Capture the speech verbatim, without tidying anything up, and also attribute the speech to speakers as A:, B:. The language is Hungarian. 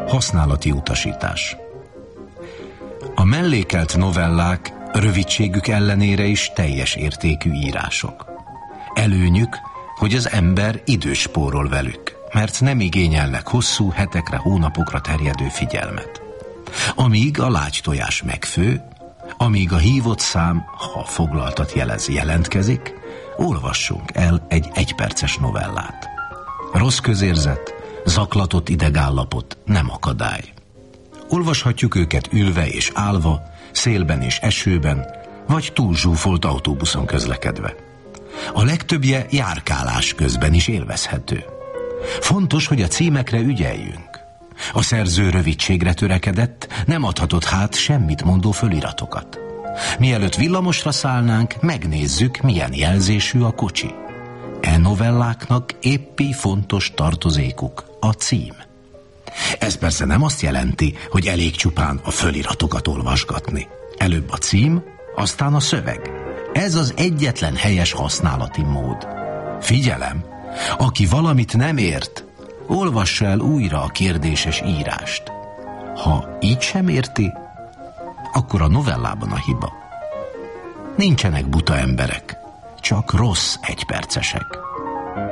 A: Használati utasítás. A mellékelt novellák rövidségük ellenére is teljes értékű írások. Előnyük, hogy az ember időt spórol velük, mert nem igényelnek hosszú, hetekre, hónapokra terjedő figyelmet. Amíg a lágytojás megfő, amíg a hívott szám, ha foglaltat jelez, jelentkezik, olvassunk el egy egyperces novellát. Rossz közérzet, zaklatott idegállapot nem akadály. Olvashatjuk őket ülve és állva, szélben és esőben, vagy túlzsúfolt autóbuszon közlekedve. A legtöbbje járkálás közben is élvezhető. Fontos, hogy a címekre ügyeljünk. A szerző rövidségre törekedett, nem adhatott hát semmit mondó föliratokat. Mielőtt villamosra szállnánk, megnézzük, milyen jelzésű a kocsi. E novelláknak éppi fontos tartozékuk a cím. Ez persze nem azt jelenti, hogy elég csupán a föliratokat olvasgatni. Előbb a cím, aztán a szöveg. Ez az egyetlen helyes használati mód. Figyelem, aki valamit nem ért, olvassa el újra a kérdéses írást. Ha így sem érti, akkor a novellában a hiba. Nincsenek buta emberek, csak rossz egypercesek.